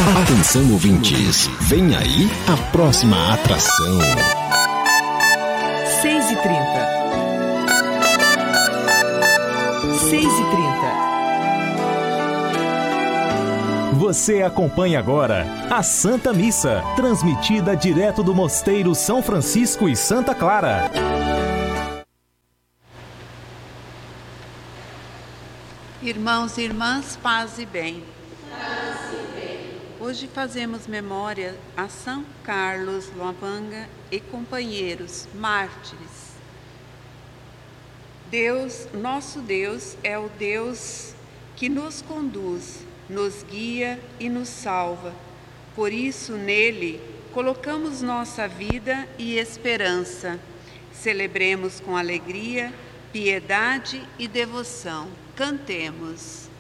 Atenção, ouvintes, vem aí a próxima atração. 6h30. 6h30. Você acompanha agora a Santa Missa, transmitida direto do Mosteiro São Francisco e Santa Clara. Irmãos e irmãs, paz e bem. Hoje fazemos memória a São Carlos Loavanga e companheiros, mártires. Deus, nosso Deus, é o Deus que nos conduz, nos guia e nos salva. Por isso, nele, colocamos nossa vida e esperança. Celebremos com alegria, piedade e devoção. Cantemos.